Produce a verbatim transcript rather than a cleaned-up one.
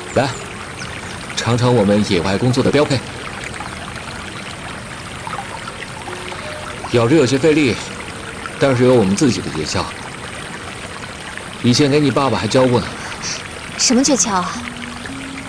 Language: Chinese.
来，尝尝我们野外工作的标配。咬着有些费力，但是有我们自己的诀窍。以前给你爸爸还教过呢。 什么诀窍啊？